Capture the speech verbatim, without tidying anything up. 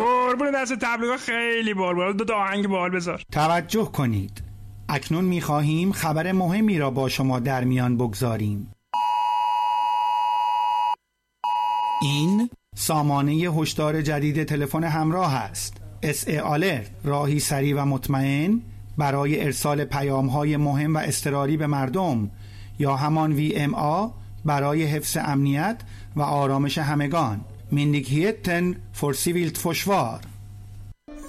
قربون دست تبلیغات خیلی بال بال. دو تا آهنگ بال بذار. توجه کنید. اکنون می‌خواهیم خبر مهمی را با شما در میان بگذاریم. این سامانه هشدار جدید تلفن همراه است. اس ای آلرت، راهی سریع و مطمئن برای ارسال پیام‌های مهم و اضطراری به مردم، یا همان وی ام آ برای حفظ امنیت و آرامش همگان. Myndigheten för civilt försvar.